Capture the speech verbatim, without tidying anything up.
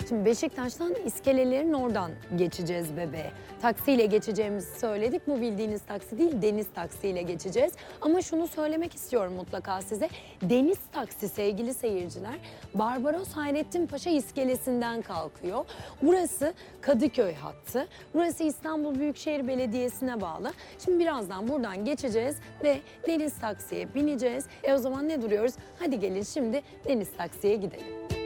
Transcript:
Şimdi Beşiktaş'tan iskelelerin oradan geçeceğiz bebeğe. Taksiyle geçeceğimizi söyledik. Bu bildiğiniz taksi değil, deniz taksiyle geçeceğiz. Ama şunu söylemek istiyorum mutlaka size. Deniz taksi sevgili seyirciler, Barbaros Hayrettin Paşa iskelesinden kalkıyor. Burası Kadıköy hattı. Burası İstanbul Büyükşehir Belediyesi'ne bağlı. Şimdi birazdan buradan geçeceğiz ve deniz taksiye bineceğiz. E o zaman ne duruyoruz? Hadi gelin şimdi deniz taksiye gidelim.